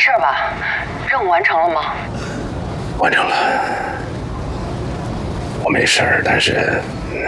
事吧？任务完成了吗？ 完成了。我没事儿，但是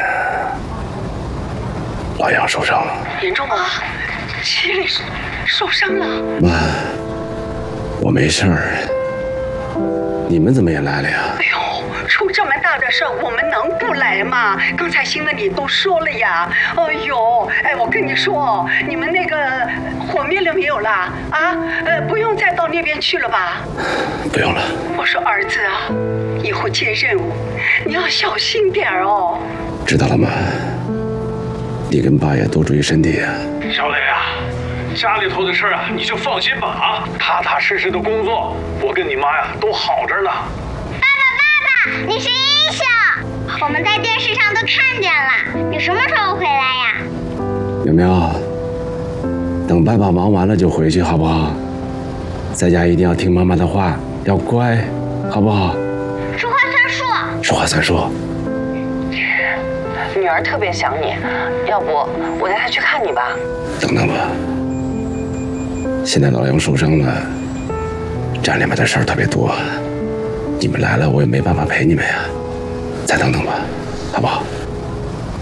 老杨受伤了。 严重吗？齐里受伤了。 妈，我没事儿。你们怎么也来了呀？ 哎呦，出这么大的事儿，我们能不来吗？刚才新闻里都说了呀。哎呦，哎，我跟你说，你们那个火灭了没有啦？啊，不用再到那边去了吧？ 不用了。 我说儿子啊，以后接任务你要小心点儿哦。 知道了妈，你跟爸也多注意身体啊。 小磊啊，家里头的事啊，你就放心吧啊，踏踏实实的工作，我跟你妈呀都好着呢。 爸爸，你是英雄，我们在电视上都看见了。你什么时候回来呀？ 苗苗，等爸爸忙完了就回去，好不好？在家一定要听妈妈的话，要乖，好不好？ 说话算数。 说话算数。 女儿特别想你，要不我带她去看你吧。 等等吧，现在老杨受伤了，站里面的事儿特别多，你们来了我也没办法陪你们呀，再等等吧，好不好？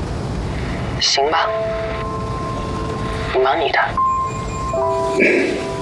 行吧，你忙你的。